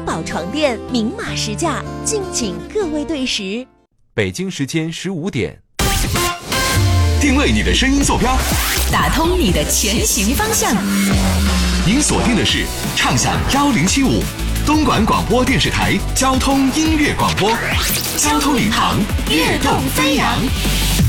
宝床垫明码实价，敬请各位对时。 北京时间15点， 定位你的声音坐标， 打通你的前行方向。 您锁定的是畅享1075东莞广播电视台交通音乐广播，交通领航，跃动飞扬。